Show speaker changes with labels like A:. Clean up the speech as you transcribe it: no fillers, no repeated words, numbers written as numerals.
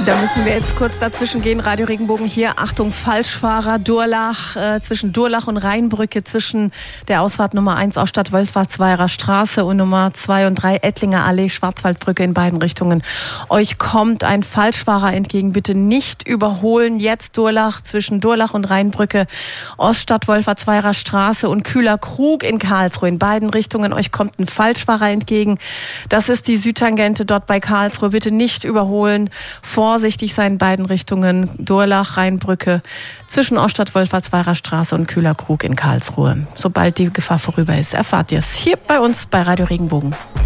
A: Da müssen wir jetzt kurz dazwischen gehen. Radio Regenbogen hier. Achtung, Falschfahrer, Durlach, zwischen Durlach und Rheinbrücke, zwischen der Ausfahrt Nummer 1 aus Stadtwolfratz-Weiherer Straße und Nummer 2 und 3 Ettlinger Allee, Schwarzwaldbrücke in beiden Richtungen. Euch kommt ein Falschfahrer entgegen. Bitte nicht überholen. Jetzt Durlach, zwischen Durlach und Rheinbrücke, Oststadtwolfratz-Weiherer Straße und Kühler Krug in Karlsruhe. In beiden Richtungen. Euch kommt ein Falschfahrer entgegen. Das ist die Südtangente dort bei Karlsruhe. Bitte nicht überholen. Vorsichtig sein in beiden Richtungen. Durlach, Rheinbrücke, zwischen Oststadtwolfratz-Weiherer Straße und Kühler Krug in Karlsruhe. Sobald die Gefahr vorüber ist, erfahrt ihr es hier bei uns bei Radio Regenbogen.